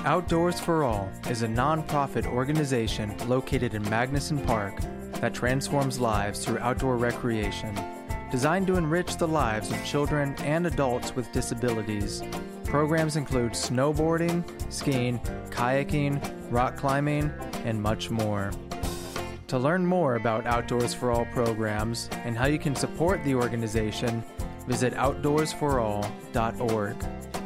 Outdoors for All is a non-profit organization located in Magnuson Park that transforms lives through outdoor recreation. Designed to enrich the lives of children and adults with disabilities, programs include snowboarding, skiing, kayaking, rock climbing, and much more. To learn more about Outdoors for All programs and how you can support the organization, visit outdoorsforall.org.